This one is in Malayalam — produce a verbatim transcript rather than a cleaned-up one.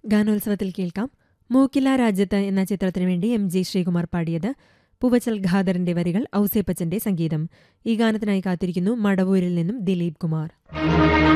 ഗാനോത്സവത്തിൽ കേൾക്കാം മൂക്കില രാജ്യത്ത് എന്ന ചിത്രത്തിനു വേണ്ടി എം ജി ശ്രീകുമാർ പാടിയത്. പൂവച്ചൽ ഖാദറിന്റെ വരികൾ, ഔസേപ്പച്ചന്റെ സംഗീതം. ഈ ഗാനത്തിനായി കാത്തിരിക്കുന്നു മടവൂരിൽ നിന്നും ദിലീപ് കുമാർ.